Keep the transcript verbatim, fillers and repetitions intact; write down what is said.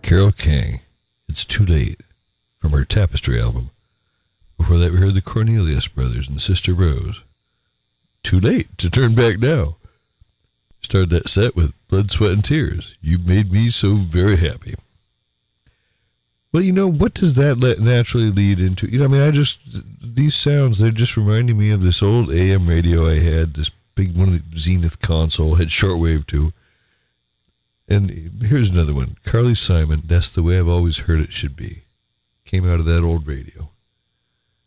Carole King, It's Too Late, from her Tapestry album. Before that, we heard the Cornelius Brothers and Sister Rose. Too late to turn back now. Started that set with Blood, Sweat, and Tears. You made me so very happy. Well, you know, what does that let naturally lead into? You know, I mean, I just, these sounds, they're just reminding me of this old A M radio I had, this big one of the Zenith console, had shortwave too. And here's another one. Carly Simon, That's the Way I've Always Heard It Should Be. Came out of that old radio.